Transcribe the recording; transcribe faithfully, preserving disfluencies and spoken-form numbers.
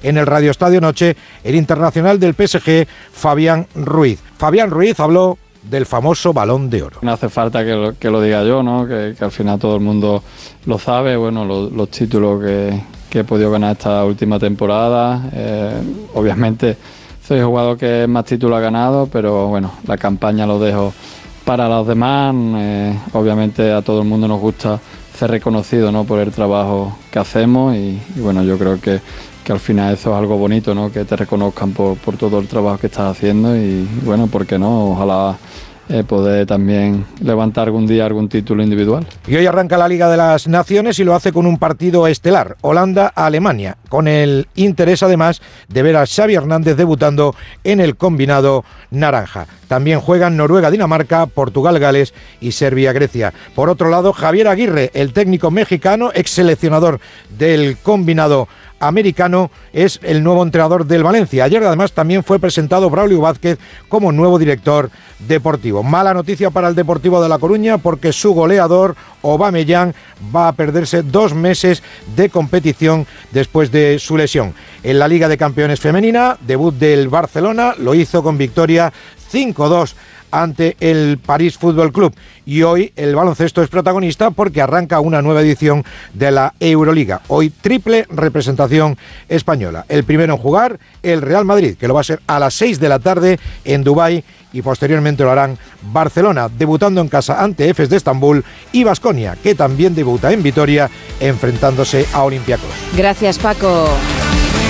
en el Radio Estadio Noche el internacional del P S G, Fabián Ruiz. Fabián Ruiz habló del famoso Balón de Oro. No hace falta que lo, que lo diga yo, ¿no? Que, que al final todo el mundo lo sabe. Bueno, lo, los títulos que, que he podido ganar esta última temporada. Eh, obviamente soy el jugador que más títulos ha ganado, pero bueno, la campaña lo dejo para los demás. Eh, obviamente a todo el mundo nos gusta ser reconocido, ¿no? Por el trabajo que hacemos y, y bueno, yo creo que que al final eso es algo bonito, ¿no? Que te reconozcan por, por todo el trabajo que estás haciendo y bueno, ¿por qué no? Ojalá eh, poder también levantar algún día algún título individual. Y hoy arranca la Liga de las Naciones y lo hace con un partido estelar, Holanda-Alemania, con el interés además de ver a Xavi Hernández debutando en el combinado naranja. También juegan Noruega-Dinamarca, Portugal-Gales y Serbia-Grecia. Por otro lado, Javier Aguirre, el técnico mexicano, ex seleccionador del combinado americano, es el nuevo entrenador del Valencia. Ayer además también fue presentado Braulio Vázquez como nuevo director deportivo. Mala noticia para el Deportivo de La Coruña porque su goleador Aubameyang va a perderse dos meses de competición después de su lesión. En la Liga de Campeones femenina, debut del Barcelona, lo hizo con victoria cinco dos ante el París Fútbol Club. Y hoy el baloncesto es protagonista porque arranca una nueva edición de la Euroliga. Hoy triple representación española. El primero en jugar, el Real Madrid, que lo va a ser a las seis de la tarde en Dubái, y posteriormente lo harán Barcelona, debutando en casa ante Efes de Estambul, y Baskonia, que también debuta en Vitoria, enfrentándose a Olympiacos. Gracias, Paco.